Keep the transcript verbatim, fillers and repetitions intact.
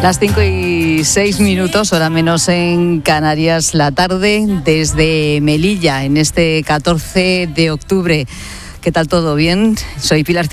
Las cinco y seis minutos, hora menos en Canarias, la tarde desde Melilla en este catorce de octubre. ¿Qué tal todo? ¿Bien? Soy Pilar